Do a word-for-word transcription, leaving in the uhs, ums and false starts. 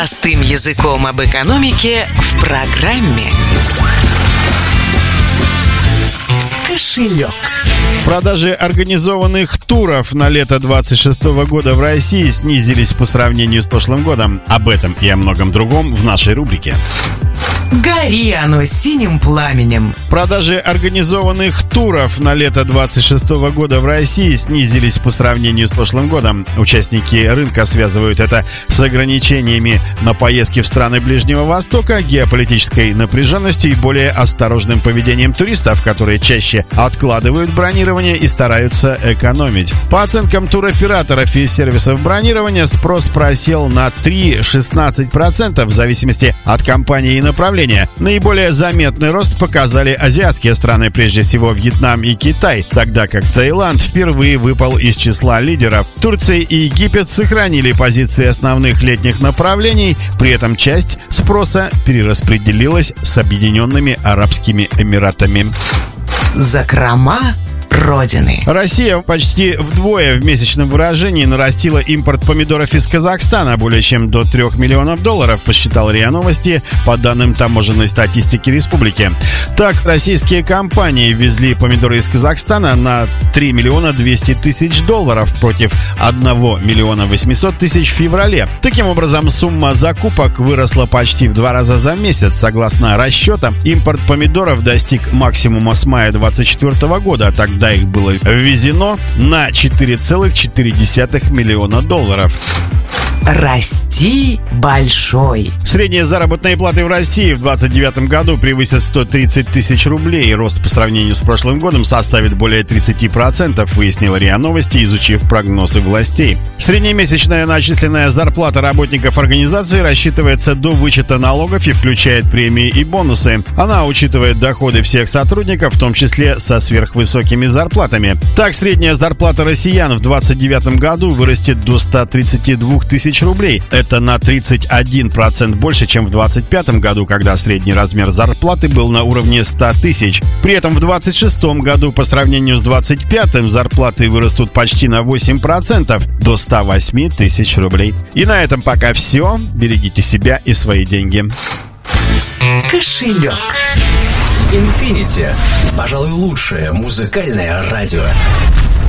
Простым языком об экономике в программе «Кошелек». Продажи организованных туров на лето двадцать шестого года в России снизились по сравнению с прошлым годом. Об этом и о многом другом в нашей рубрике. Гори оно синим пламенем. Продажи организованных туров на лето двадцать шестого года в России снизились по сравнению с прошлым годом. Участники рынка связывают это с ограничениями на поездки в страны Ближнего Востока, геополитической напряженностью и более осторожным поведением туристов, которые чаще откладывают бронирование и стараются экономить. По оценкам туроператоров и сервисов бронирования, спрос просел на три целых шестнадцать сотых процента в зависимости от компании и направления. Наиболее заметный рост показали азиатские страны, прежде всего Вьетнам и Китай, тогда как Таиланд впервые выпал из числа лидеров. Турция и Египет сохранили позиции основных летних направлений, при этом часть спроса перераспределилась с Объединенными Арабскими Эмиратами. Закрома Родины. Россия почти вдвое в месячном выражении нарастила импорт помидоров из Казахстана, более чем до трех миллионов долларов, посчитал РИА Новости по данным таможенной статистики республики. Так, российские компании везли помидоры из Казахстана на три миллиона двести тысяч долларов против одного миллиона восемьсот тысяч в феврале. Таким образом, сумма закупок выросла почти в два раза за месяц. Согласно расчетам, импорт помидоров достиг максимума с мая двадцать четвёртого года. Тогда их было ввезено на четыре целых четыре десятых миллиона долларов. Расти большой. Средняя заработная плата в России в двадцать девятом году превысит сто тридцать тысяч рублей. Рост по сравнению с прошлым годом составит более тридцать процентов, выяснила РИА Новости, изучив прогнозы властей. Среднемесячная начисленная зарплата работников организации рассчитывается до вычета налогов и включает премии и бонусы. Она учитывает доходы всех сотрудников, в том числе со сверхвысокими зарплатами. Так, средняя зарплата россиян в двадцать девятом году вырастет до ста тридцати двух тысяч рублей. Это на тридцать один процент больше, чем в двадцать пятом году, когда средний размер зарплаты был на уровне ста тысяч. При этом в двадцать шестом году по сравнению с двадцать пятым зарплаты вырастут почти на восемь процентов, до ста восьми тысяч рублей. И на этом пока все. Берегите себя и свои деньги. Кошелек. Infinity. Пожалуй, лучшее музыкальное радио.